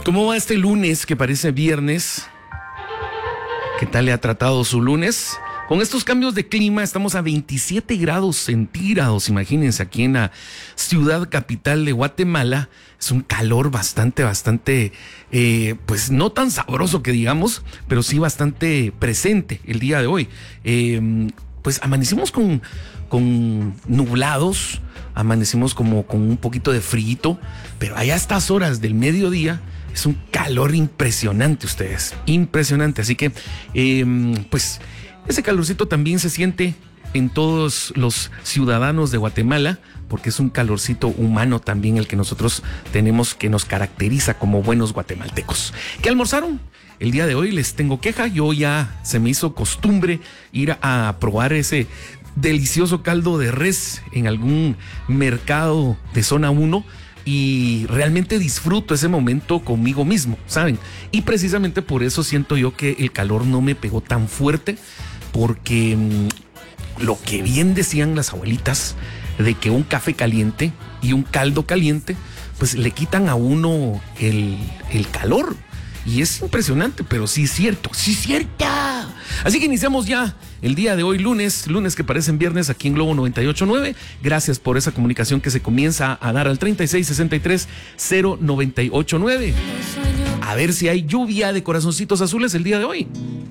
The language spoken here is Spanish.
¿Cómo va este lunes que parece viernes? ¿Qué tal le ha tratado su lunes? Con estos cambios de clima estamos a 27 grados centígrados, imagínense, aquí en la ciudad capital de Guatemala. Es un calor bastante, pues no tan sabroso que digamos, pero sí bastante presente el día de hoy. Pues amanecimos con nublados, amanecimos como con un poquito de frío, pero allá a estas horas del mediodía es un calor impresionante, ustedes, impresionante. Así que, pues ese calorcito también se siente en todos los ciudadanos de Guatemala, porque es un calorcito humano también el que nosotros tenemos, que nos caracteriza como buenos guatemaltecos. ¿Qué almorzaron? El día de hoy les tengo queja. Yo ya se me hizo costumbre ir a probar ese delicioso caldo de res en algún mercado de zona 1 y realmente disfruto ese momento conmigo mismo, ¿saben? Y precisamente por eso siento yo que el calor no me pegó tan fuerte, porque lo que bien decían las abuelitas de que un café caliente y un caldo caliente pues le quitan a uno el calor. Y es impresionante, pero sí es cierto, sí es cierto. Así que iniciamos ya el día de hoy, lunes que parecen viernes aquí en Globo 98.9. Gracias por esa comunicación que se comienza a dar al 36630989. A ver si hay lluvia de corazoncitos azules el día de hoy.